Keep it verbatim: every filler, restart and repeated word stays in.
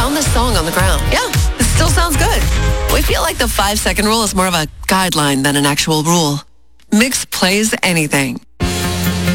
found this song on the ground. Yeah, it still sounds good. We feel like the five-second rule is more of a guideline than an actual rule. Mix plays anything.